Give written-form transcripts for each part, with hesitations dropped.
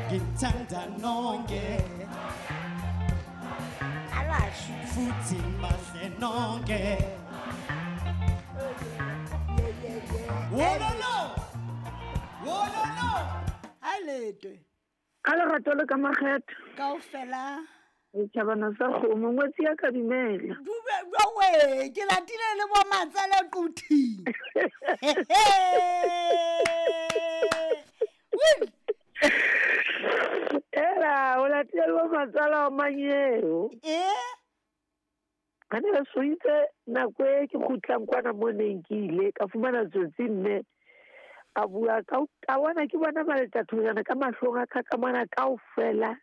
ngithanda nonke Alashi. futhi bahle nonke wololo Halete. Ka lerato le ka makgetho Kaofela. setšhabana sa kgomo ngwetsi ya ka dimela Dube we ke latile le bo matsala quthi. ela o latile bo matsala wa manyeo a ne re soitse nako e ke gutlang kwana mo neng ke ile ka fumana tsotsi mme a bua ka bona ke bona maletathojana ka mahlong a ka ka mona kaofela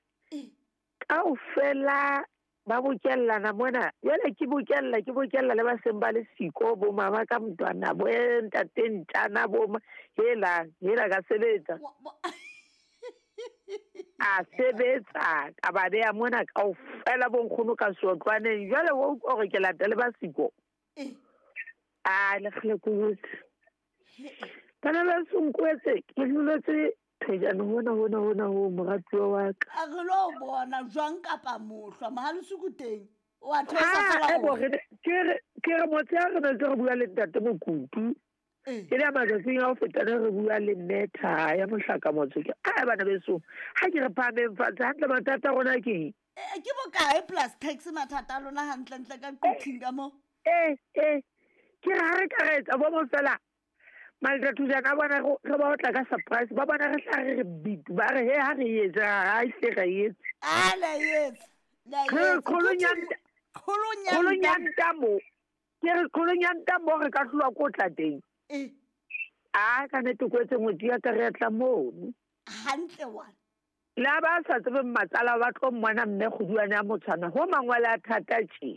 ba bokellana mona jale ke bokella le baseng ba le siko bo mama ka mntwana bo ntatentana bo hela ka sebetsa a sebetsa ka ba beya mona kaofela bonkgono ka sotlwaneng jale o gore ke lata le ba siko a le kgele ko botse bana ba sonkwetse ke hloletse thejana hona ho moratuwa wa ka a re lo bona jwang kapa mohlwa mahalosuku teng o a thosa fela go ke re motse a re ne re bua le ntate Mokutu ke le matsatsing a go fetane re bua le Nnetha ya Mohlaka motse ke a bana beso ha ke re phameng fatshe hantle mathata a rona ke ke bokae plus tax mathata a lona hantlentle ka quthing ka mo ke re ha re ka re etsa bo mo fela maletathojana a bona re ba otla ka surprise ba bona re tla re beat ba re he ha re etsa ha ise ga etse ala yes la yes kholonyanta mo re ka hlwa ko tla teng a ka nete kwetse motho ya ka re tla mo hantle one la ba sa tsebe matsala ba tlo mmona mme goduane a motshana ho mangwala a thata tshi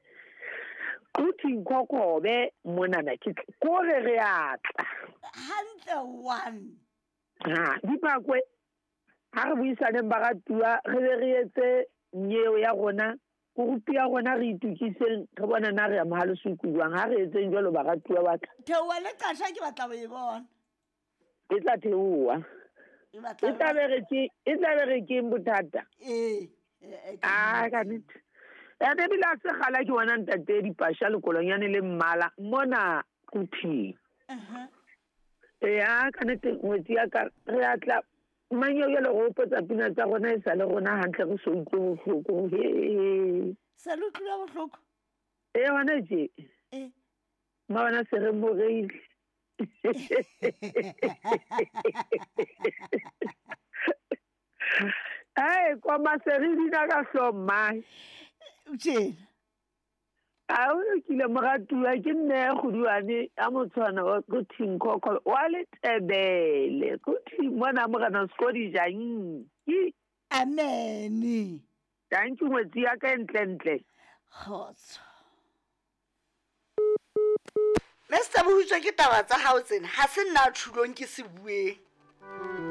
kuthi kokobe monana ke kore re atla hantle one di bakwe ha re buisane ba gatua re be re etse nyeo ya rona go rupia rona re itukiseng re bona na re ya mahalosuku jwang ha re etseng jalo ba gatua batla theowa le qasha ke batla bo e bona e tla theowa e tla be ke bothata ka nnete ya ne bila se gala ke bona ntate dipasha le kolonyane le mmala mona kuthi ya ka nete ngwetsi ya ka re atla manyeo ya le go potsa pina tsa rona e sa le rona hantle go so utlwe bohloko sa le utlwile bohloko wana je maona se re moreile kwa maseri dina ka hlomai tjena a o kile moratuwa ke nne goduane a motshwana wa kuthing kokho wa le tebele kuthing mona mo kana skodi jang amen thank you ngwetsi ya ka entle khotso Mr. Buhutso ke taba tsa hao tsena ha se nna thulong ke se bueng